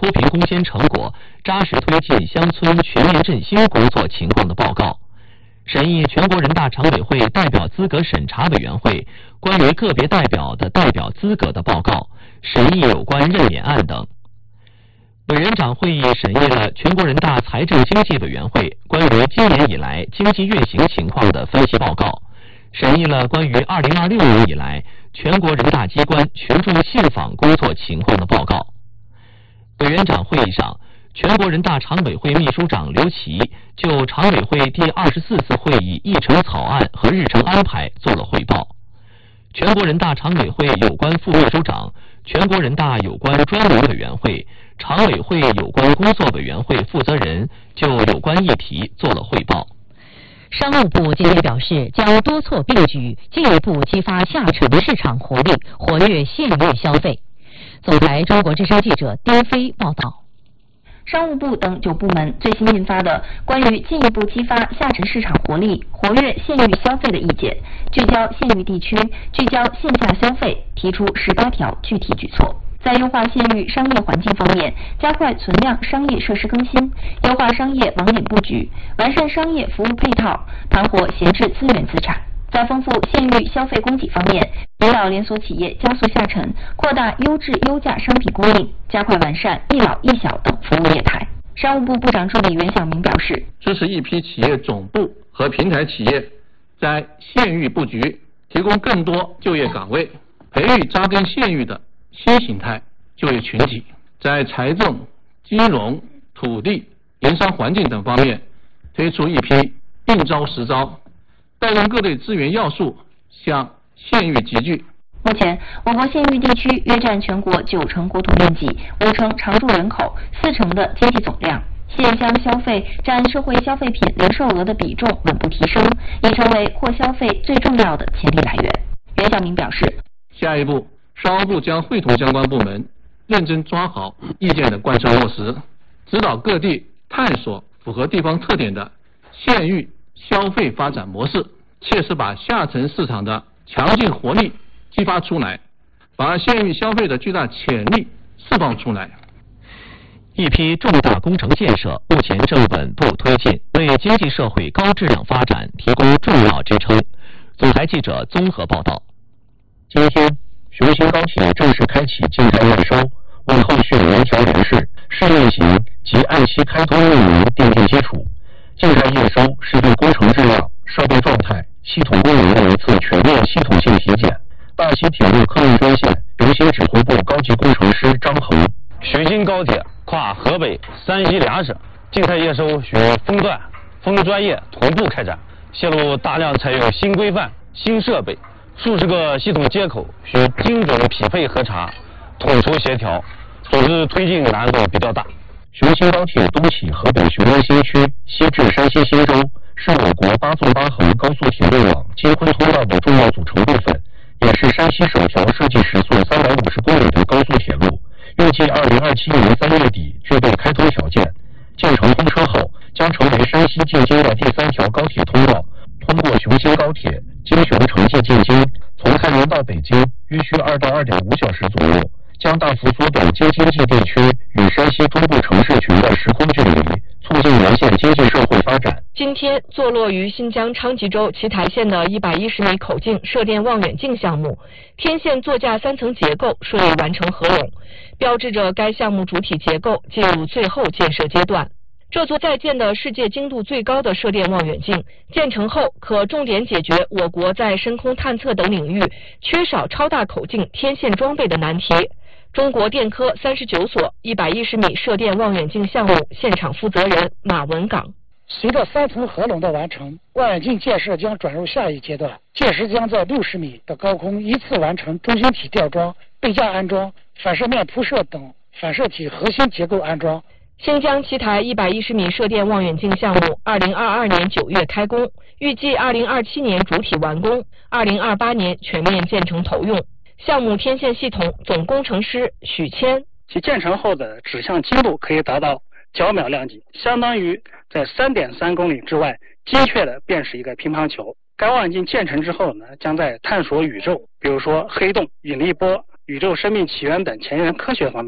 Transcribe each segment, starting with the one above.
评攻坚成果、扎实推进乡村全面振兴工作情况的报告，审议全国人大常委会代表资格审查委员会关于个别代表的代表资格的报告，审议有关任免案等。委员长会议审议了全国人大财政经济委员会关于今年以来经济运行情况的分析报告，审议了关于2026年以来全国人大机关群众信访工作情况的报告。委员长会议上，全国人大常委会秘书长刘奇就常委会第24次会议议程草案和日程安排做了汇报。全国人大常委会有关副秘书长、全国人大有关专门委员会、常委会有关工作委员会负责人就有关议题做了汇报。 商务部今天表示，将多措并举，进一步激发下沉市场活力，活跃县域消费。总台中国之声记者丁飞报道。 商务部等9部门最新印发的关于进一步激发下沉市场活力、活跃县域消费的意见，聚焦县域地区，聚焦线下消费，提出18条具体举措。在优化县域商业环境方面，加快存量商业设施更新，优化商业网点布局，完善商业服务配套，盘活闲置资源资产。在丰富县域消费供给方面，引导连锁企业加速下沉，扩大优质优价商品供应，加快完善一老一小等服务业态。商务部部长助理袁晓明表示， 支持一批企业总部和平台企业在县域布局，提供更多就业岗位，培育扎根县域的新形态就业群体，在财政、金融、土地、营商环境等方面推出一批应招实招，带动各类资源要素向县域集聚。 目前，我国县域地区约占全国9成国土面积、5成常住人口、4成的经济总量。县乡消费占社会消费品零售额的比重稳步提升，已成为扩消费最重要的潜力来源。袁晓明表示， 下一步，商务部将会同相关部门认真抓好意见的贯彻落实，指导各地探索符合地方特点的县域消费发展模式，切实把下沉市场的强劲活力激发出来，把县域消费的巨大潜力释放出来。 一批重大工程建设目前正稳步推进，为经济社会高质量发展提供重要支撑。总台记者综合报道。 今天，雄兴高铁正式开启静态验收，为后续联调人事、试运行及按期开通运营奠定基础。静态验收是对工程质量、设备状态、系统功能的一次全面系统性体检。大西铁路客运专线执行指挥部高级工程师张鹏， 雄兴高铁跨河北、山西2省，静态验收需分段、分专业同步开展，线路大量采用新规范、新设备，数十个系统接口需精准匹配核查、统筹协调，组织推进难度比较大。 雄兴高铁东起河北雄安新区，西至山西忻州，是我国8纵8横高速铁路网京昆通道的重要组成部分，也是山西首条设计时速350公里的高速铁路。预计2027年3月底具备开通条件。建成通车后，将成为山西进京的第3条高铁通道。通过雄兴高铁，京雄城际进京，从太原到北京约需2到2.5小时左右，将大幅缩短京津冀地区与山西东部城市群的时空距离，促进沿线经济社会发展。 今天，坐落于新疆昌吉州奇台县的110米口径射电望远镜项目，天线座架3层结构顺利完成合拢，标志着该项目主体结构进入最后建设阶段。这座在建的世界精度最高的射电望远镜建成后，可重点解决我国在深空探测等领域缺少超大口径天线装备的难题。中国电科39所110米射电望远镜项目现场负责人马文岗。 随着3层合拢的完成，望远镜建设将转入下一阶段，届时将在60米的高空依次完成中心体吊装、背架安装、反射面铺设等反射体核心结构安装。 新疆奇台110米射电望远镜项目2022年9月开工，预计2027年主体完工，2028年全面建成投用。项目天线系统总工程师许谦， 其建成后的指向精度可以达到角秒量级，相当于在3.3公里之外精确的辨识一个乒乓球。该望远镜建成之后呢，将在探索宇宙，比如说黑洞、引力波、宇宙生命起源等前沿科学方面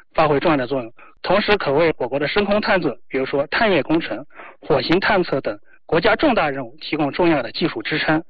发挥重要的作用，同时可为我国的深空探测，比如说探月工程、火星探测等国家重大任务提供重要的技术支撑。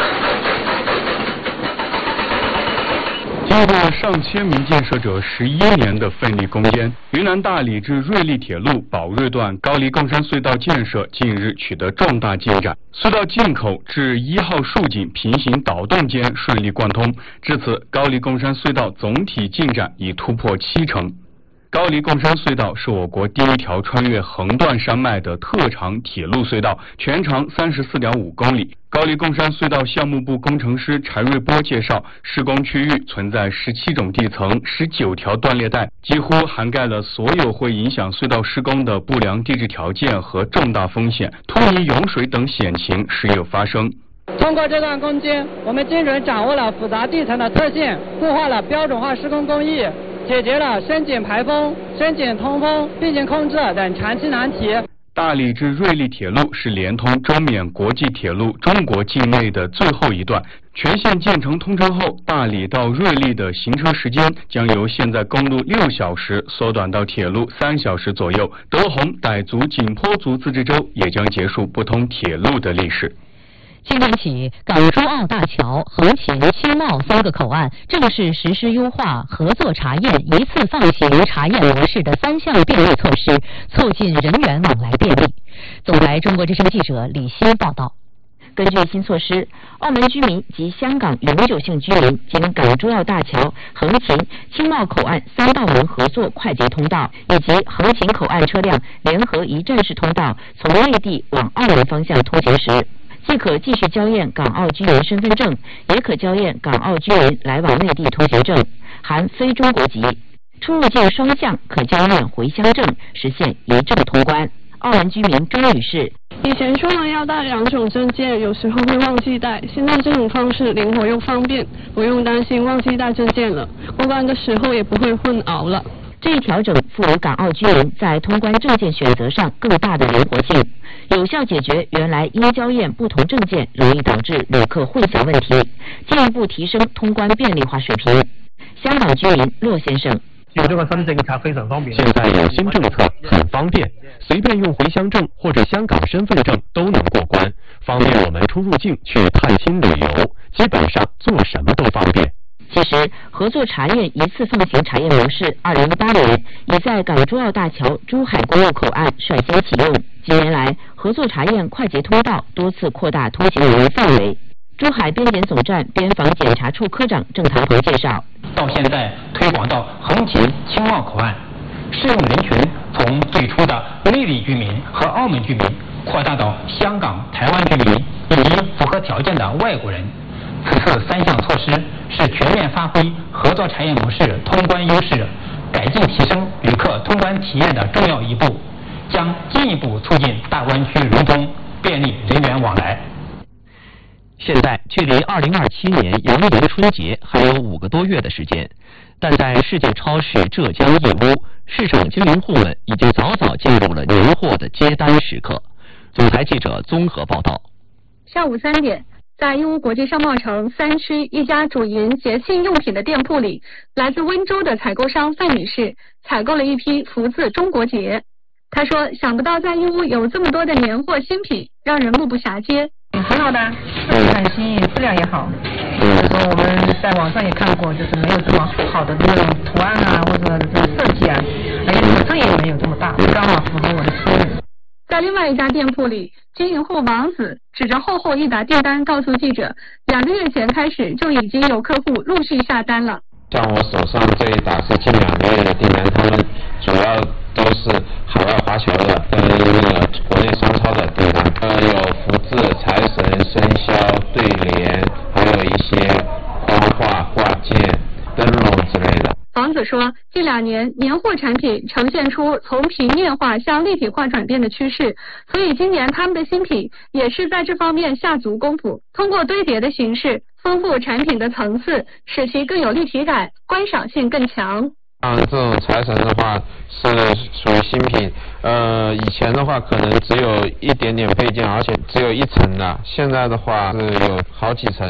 经过上千名建设者11年的奋力攻坚，云南大理至瑞丽铁路宝瑞段高黎贡山隧道建设近日取得重大进展，隧道进口至1号竖井平行导洞间顺利贯通，至此高黎贡山隧道总体进展已突破70%。高黎贡山隧道是我国第一条穿越横断山脉的特长铁路隧道，全长34.5公里。高黎贡山隧道项目部工程师柴瑞波介绍，施工区域存在17种地层、19条断裂带，几乎涵盖了所有会影响隧道施工的不良地质条件和重大风险，突泥、涌水等险情时有发生。 通过这段攻坚，我们精准掌握了复杂地层的特性，固化了标准化施工工艺，解决了深井排风、深井通风、并行控制等长期难题。 大理至瑞丽铁路是连通中缅国际铁路中国境内的最后一段，全线建成通车后，大理到瑞丽的行车时间将由现在公路6小时缩短到铁路3小时左右。德宏、傣族、景颇族自治州也将结束不通铁路的历史。 今天起，港珠澳大桥、横琴、青茂3个口岸正式实施优化合作查验一次放行查验模式的3项便利措施，促进人员往来便利。总台中国之声记者李欣报道。 根据新措施，澳门居民及香港永久性居民经港珠澳大桥、横琴、青茂口岸3道门合作快捷通道，以及横琴口岸车辆联合一站式通道从内地往澳门方向通行时，既可继续交验港澳居民身份证，也可交验港澳居民来往内地通行证，含非中国籍。出入境双向可交验回乡证，实现一证通关。澳门居民周女士： 以前出门要带2种证件，有时候会忘记带，现在这种方式灵活又方便，不用担心忘记带证件了，过关的时候也不会混淆了。 这一调整赋予港澳居民在通关证件选择上更大的灵活性，有效解决原来因交验不同证件容易导致旅客混淆问题，进一步提升通关便利化水平。香港居民骆先生： 有这个身份卡非常方便。 现在有新政策，很方便，随便用回乡证或者香港身份证都能过关，方便我们出入境去探亲旅游，基本上做什么都方便。 其实，合作查验一次放行查验模式2018年已在港珠澳大桥珠海公路口岸率先启用。近年来，合作查验快捷通道多次扩大通行人员范围。珠海边检总站边防检查处科长郑唐鹏介绍， 到现在推广到横琴、青茂口岸，适用人群从最初的内地居民和澳门居民扩大到香港、台湾居民以及符合条件的外国人。此次3项措施是全面发挥合作查验模式通关优势，改进提升旅客通关体验的重要一步，将进一步促进大湾区融通，便利人员往来。 现在距离2027年阳历春节还有5个多月的时间，但在世界超市浙江义乌，市场经营户们已经早早进入了年货的接单时刻。总台记者综合报道。 下午3点。在义乌国际商贸城3区一家主营节庆用品的店铺里，来自温州的采购商范女士采购了一批福字中国结。她说：“想不到在义乌有这么多的年货新品，让人目不暇接。” 很好的，很新颖，质量也好。就是说我们在网上也看过，就是没有这么好的这种图案啊，或者这个设计啊，而且尺寸也没有这么大，刚好符合我的私人。 在另外一家店铺里，经营户王子指着厚厚一沓订单告诉记者，2个月前开始就已经有客户陆续下单了。 像我手上这一沓是近2个月的订单，他们主要都是海外华侨的跟国内商超的订单，有福字、财神、生肖、对联，还有一些花画、挂件、灯笼之类的。 王子说，近2年年货产品呈现出从平面化向立体化转变的趋势，所以今年他们的新品也是在这方面下足功夫，通过堆叠的形式丰富产品的层次，使其更有立体感，观赏性更强。 这种财神的话是属于新品，以前的话可能只有一点点配件，而且只有1层的，现在的话是有好几层，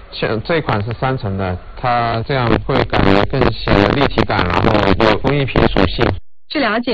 像这款是3层的，它这样会感觉更显得立体感，然后有工艺品属性。 据了解，